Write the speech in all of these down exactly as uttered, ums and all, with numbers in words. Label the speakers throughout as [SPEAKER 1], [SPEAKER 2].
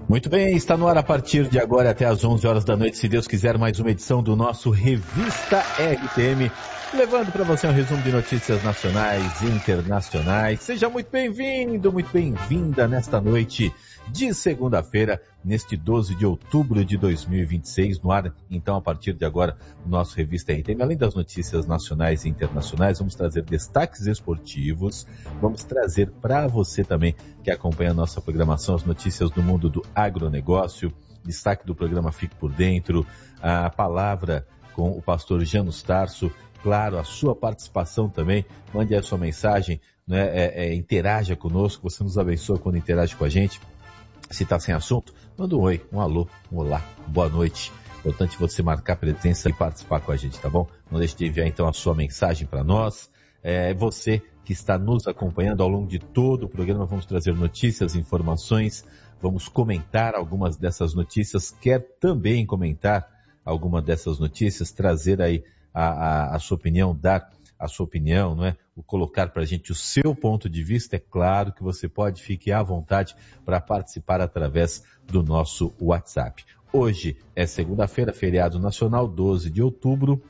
[SPEAKER 1] Muito bem, está no ar a partir de agora até às onze horas da noite, se Deus quiser, mais uma edição do nosso Revista R T M, levando para você um resumo de notícias nacionais e internacionais. Seja muito bem-vindo, muito bem-vinda nesta noite de segunda-feira, neste doze de outubro de dois mil e vinte e seis, no ar, então, a partir de agora, o nosso Revista R T M. Além das notícias nacionais e internacionais, vamos trazer destaques esportivos, vamos trazer para você também, que acompanha a nossa programação, as notícias do mundo do agronegócio, destaque do programa Fique por Dentro, a palavra com o pastor Janus Tarso, claro, a sua participação também, mande a sua mensagem, né, é, é, interaja conosco, você nos abençoa quando interage com a gente. Se está sem assunto, manda um oi, um alô, um olá, boa noite. Importante você marcar presença e participar com a gente, tá bom? Não deixe de enviar então a sua mensagem para nós. É você que está nos acompanhando ao longo de todo o programa. Vamos trazer notícias, informações, vamos comentar algumas dessas notícias. Quer também comentar alguma dessas notícias, trazer aí a, a, a sua opinião, dar a sua opinião, não é? O colocar para a gente o seu ponto de vista, é claro que você pode, fique à vontade para participar através do nosso WhatsApp. Hoje é segunda-feira, feriado nacional, doze de outubro,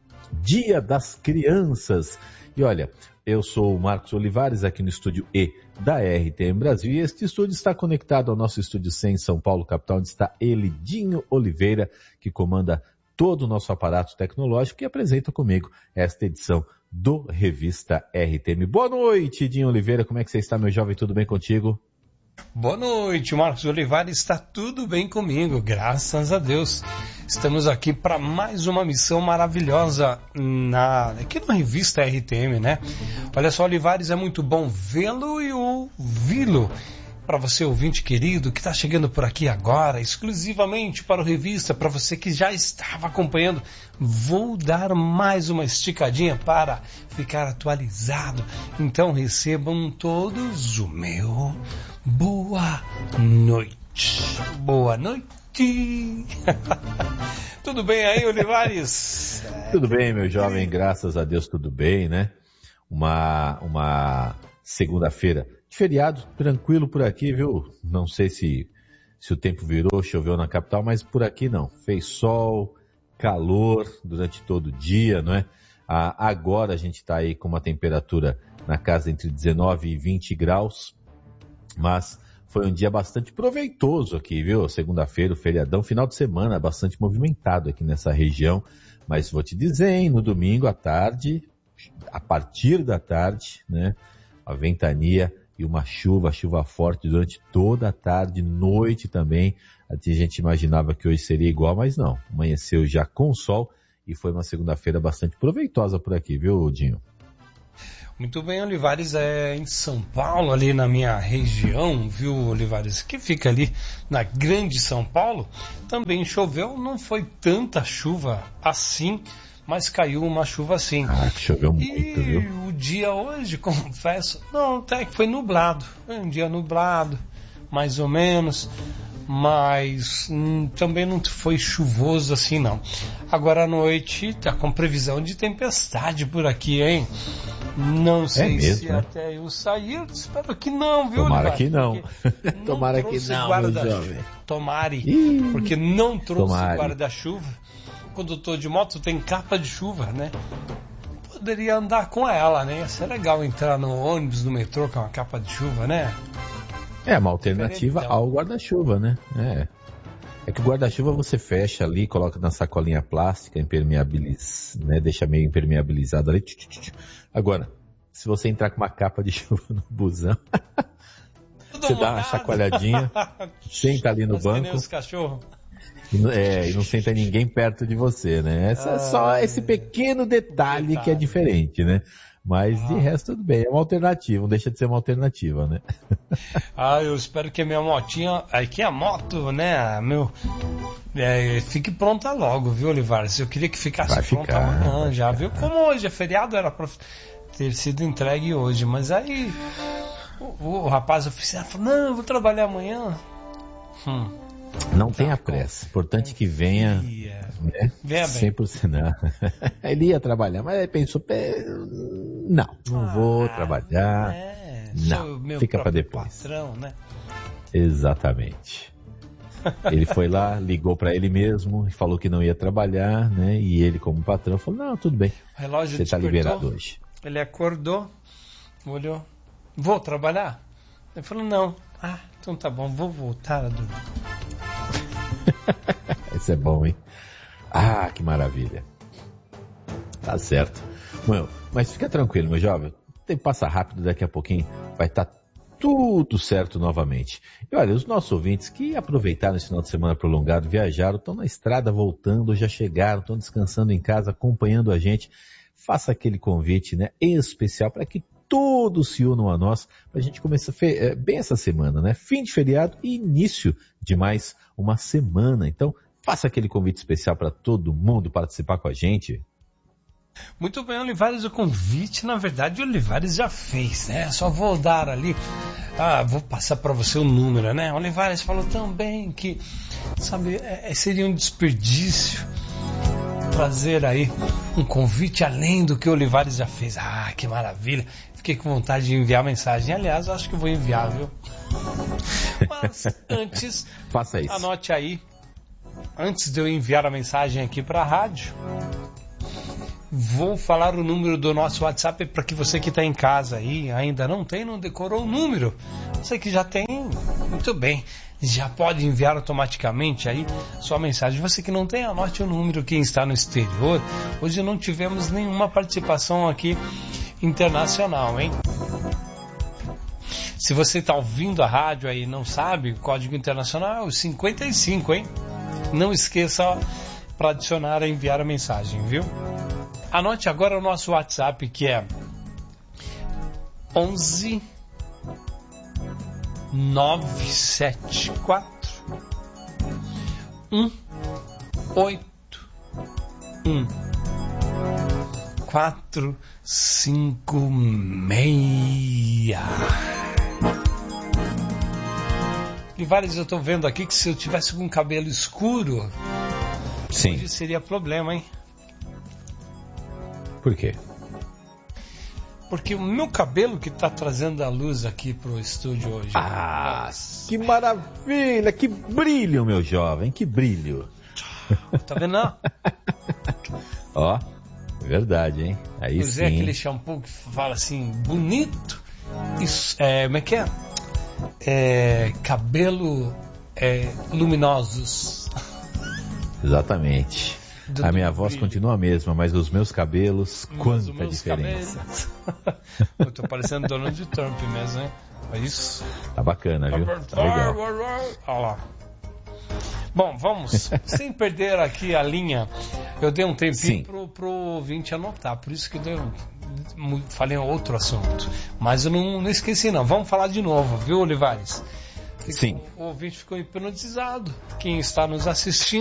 [SPEAKER 1] Dia das Crianças. E olha, eu sou o Marcos Olivares, aqui no estúdio E da R T M Brasil, e este estúdio está conectado ao nosso estúdio C em São Paulo, capital, onde está ele, Dinho Oliveira, que comanda todo o nosso aparato tecnológico e apresenta comigo esta edição do Revista R T M. Boa noite, Dinho Oliveira, como é que você está, meu jovem? Tudo bem contigo?
[SPEAKER 2] Boa noite, Marcos Olivares, está tudo bem comigo, graças a Deus. Estamos aqui para mais uma missão maravilhosa na, aqui na Revista R T M, né? Olha só, Olivares, é muito bom vê-lo e ouvi-lo. Para você, ouvinte querido, que está chegando por aqui agora, exclusivamente para o Revista, para você que já estava acompanhando, vou dar mais uma esticadinha para ficar atualizado. Então recebam todos o meu boa noite. Boa noite. Tudo bem aí, Olivares?
[SPEAKER 1] Tudo bem, meu jovem, graças a Deus, tudo bem, né? Uma, uma segunda-feira de feriado, tranquilo por aqui, viu? Não sei se, se o tempo virou, choveu na capital, mas por aqui não. Fez sol, calor durante todo o dia, não é? Ah, agora a gente está aí com uma temperatura na casa entre dezenove e vinte graus, mas foi um dia bastante proveitoso aqui, viu? Segunda-feira, o feriadão, final de semana, bastante movimentado aqui nessa região, mas vou te dizer, hein, no domingo à tarde, a partir da tarde, né, a ventania e uma chuva, chuva forte durante toda a tarde, noite também. A gente imaginava que hoje seria igual, mas não. Amanheceu já com sol e foi uma segunda-feira bastante proveitosa por aqui, viu, Dinho?
[SPEAKER 2] Muito bem, Olivares, é em São Paulo, ali na minha região, viu, Olivares, que fica ali na Grande São Paulo, também choveu, não foi tanta chuva assim, mas caiu uma chuva assim.
[SPEAKER 1] Ah, choveu muito,
[SPEAKER 2] e
[SPEAKER 1] viu?
[SPEAKER 2] E o dia hoje, confesso, não, até que foi nublado. Foi um dia nublado, mais ou menos, mas hum, também não foi chuvoso assim, não. Agora à noite tá com previsão de tempestade por aqui, hein? Não sei é mesmo, se né? Até eu sair, espero que não, viu?
[SPEAKER 1] Tomara que não. não Tomara que não,
[SPEAKER 2] guarda... meu jovem. Tomare, Ih, porque não trouxe tomare. guarda-chuva. Quando eu tô de moto, tem capa de chuva, né? Poderia andar com ela, né? Ia ser legal entrar no ônibus, no metrô com uma capa de chuva, né?
[SPEAKER 1] É uma alternativa então ao guarda-chuva, né? É. É que o guarda-chuva você fecha ali, coloca na sacolinha plástica, impermeabiliza, né? Deixa meio impermeabilizado ali. Agora, se você entrar com uma capa de chuva no busão, você dá uma chacoalhadinha, senta ali no banco. Que nem os cachorros. É, e não senta ninguém perto de você, né? Essa é só esse pequeno detalhe, detalhe que é diferente, né? Mas ah. de resto tudo bem, é uma alternativa, não deixa de ser uma alternativa, né?
[SPEAKER 2] Ah, eu espero que a minha motinha, aqui a moto, né, meu, é, fique pronta logo, viu, Olivares? Eu queria que ficasse
[SPEAKER 1] vai
[SPEAKER 2] pronta
[SPEAKER 1] ficar,
[SPEAKER 2] amanhã, já viu? Como hoje é feriado, era pra ter sido entregue hoje, mas aí o, o rapaz oficial falou, não, eu vou trabalhar amanhã. Hum.
[SPEAKER 1] Não tenha pressa, importante que venha, né?
[SPEAKER 2] Venha
[SPEAKER 1] cem por cento. Não. Ele ia trabalhar, mas ele pensou, não, não vou ah, trabalhar, é, não, fica para depois.
[SPEAKER 2] Patrão, né?
[SPEAKER 1] Exatamente. Ele foi lá, ligou para ele mesmo, falou que não ia trabalhar, né? E ele, como patrão, falou, não, tudo bem,
[SPEAKER 2] O relógio
[SPEAKER 1] você está
[SPEAKER 2] despertou,
[SPEAKER 1] liberado hoje.
[SPEAKER 2] Ele acordou, olhou, vou trabalhar? Ele falou, não. Ah, então tá bom, vou voltar a dormir.
[SPEAKER 1] Isso é bom, hein? Ah, que maravilha. Tá certo. Bom, mas fica tranquilo, meu jovem. O tempo passa rápido, daqui a pouquinho vai estar tudo certo novamente. E olha, os nossos ouvintes que aproveitaram esse final de semana prolongado, viajaram, estão na estrada voltando, já chegaram, estão descansando em casa, acompanhando a gente. Faça aquele convite, né, especial para que todos se unam a nós, para a gente começar fe- bem essa semana, né? Fim de feriado e início de mais uma semana. Então, faça aquele convite especial para todo mundo participar com a gente.
[SPEAKER 2] Muito bem, Olivares, o convite, na verdade, o Olivares já fez, né? Só vou dar ali, ah, vou passar para você o número, né? O Olivares falou também que, sabe, é, seria um desperdício trazer aí um convite além do que o Olivares já fez. Ah, que maravilha! Fiquei com vontade de enviar mensagem. Aliás, acho que vou enviar, viu? Mas antes,
[SPEAKER 1] faça isso.
[SPEAKER 2] Anote aí, antes de eu enviar a mensagem aqui para a rádio, vou falar o número do nosso WhatsApp para que você que está em casa aí, ainda não tem, não decorou o número. Você que já tem, muito bem, já pode enviar automaticamente aí sua mensagem. Você que não tem, anote o número. Quem está no exterior, hoje não tivemos nenhuma participação aqui internacional, hein? Se você está ouvindo a rádio aí e não sabe, o código internacional é o cinquenta e cinco, hein? Não esqueça para adicionar e enviar a mensagem, viu? Anote agora o nosso WhatsApp, que é onze nove sete quatro um oito um quatro cinco seis. Olivares, eu estou vendo aqui que se eu tivesse com cabelo escuro,
[SPEAKER 1] sim,
[SPEAKER 2] hoje seria problema, hein?
[SPEAKER 1] Por quê?
[SPEAKER 2] Porque o meu cabelo que está trazendo a luz aqui pro estúdio hoje.
[SPEAKER 1] Ah, que maravilha, que brilho, meu jovem, que brilho.
[SPEAKER 2] Tá vendo, não?
[SPEAKER 1] Ó, verdade, hein? Aí
[SPEAKER 2] Usei
[SPEAKER 1] sim.
[SPEAKER 2] aquele shampoo que fala assim, bonito. Isso, é, como é que é? É cabelo é, luminosos.
[SPEAKER 1] Exatamente.
[SPEAKER 2] Do,
[SPEAKER 1] a minha
[SPEAKER 2] do
[SPEAKER 1] voz
[SPEAKER 2] brilho.
[SPEAKER 1] continua a mesma, mas os meus cabelos,
[SPEAKER 2] Mas
[SPEAKER 1] quanta
[SPEAKER 2] os meus
[SPEAKER 1] diferença.
[SPEAKER 2] cabelos. Eu tô parecendo Donald Trump mesmo, hein? É isso.
[SPEAKER 1] Tá bacana, viu? Tá legal.
[SPEAKER 2] Olha lá. Bom, vamos, sem perder aqui a linha, eu dei um tempinho pro, pro ouvinte anotar, por isso que eu dei um, falei outro assunto, mas eu não, não esqueci não, vamos falar de novo, viu, Olivares? Ficou,
[SPEAKER 1] Sim.
[SPEAKER 2] O ouvinte ficou hipnotizado, quem está nos assistindo